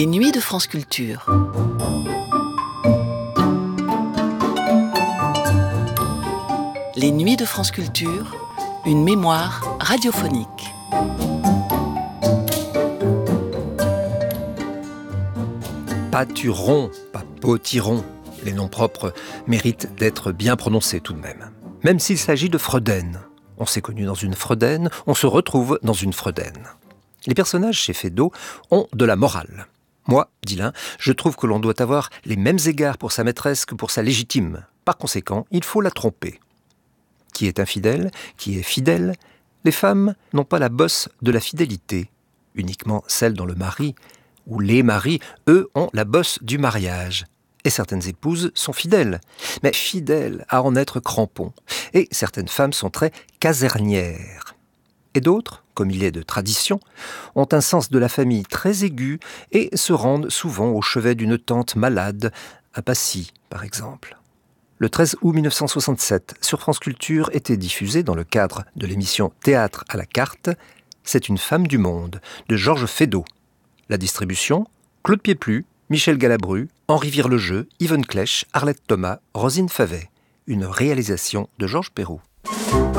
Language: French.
Les nuits de France Culture. Les nuits de France Culture, une mémoire radiophonique. Pâturon, pas potiron. Les noms propres méritent d'être bien prononcés tout de même. Même s'il s'agit de Freuden. On s'est connu dans une Freuden, on se retrouve dans une Freuden. Les personnages chez Feydeau ont de la morale. Moi, dit l'un, je trouve que l'on doit avoir les mêmes égards pour sa maîtresse que pour sa légitime. Par conséquent, il faut la tromper. Qui est infidèle, qui est fidèle? Les femmes n'ont pas la bosse de la fidélité, uniquement celle dont le mari, ou les maris, eux, ont la bosse du mariage. Et certaines épouses sont fidèles, mais fidèles à en être crampons. Et certaines femmes sont très casernères. Et d'autres, comme il est de tradition, ont un sens de la famille très aigu et se rendent souvent au chevet d'une tante malade, à Passy par exemple. Le 13 août 1967, sur France Culture était diffusé dans le cadre de l'émission Théâtre à la carte, C'est une femme du monde, de Georges Feydeau. La distribution, Claude Pieplu, Michel Galabru, Henri Virlejeu, Yvonne Clèche, Arlette Thomas, Rosine Favet. Une réalisation de Georges Perrault.